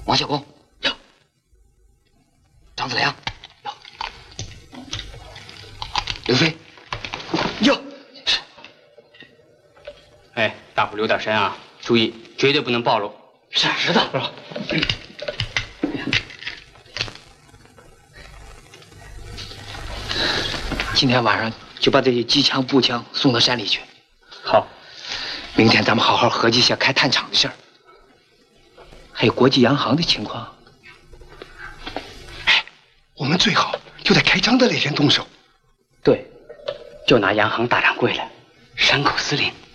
王小公有，张子良有，刘飞有。 哎，大伙留点神啊，注意，绝对不能暴露。 是的，是吧？今天晚上就把这些机枪、步枪送到山里去。 好， 明天咱们好好合计一下开炭厂的事儿，还有国际洋行的情况。 哎，我们最好就在开张的那天动手。 对，就拿洋行大掌柜了，山口司令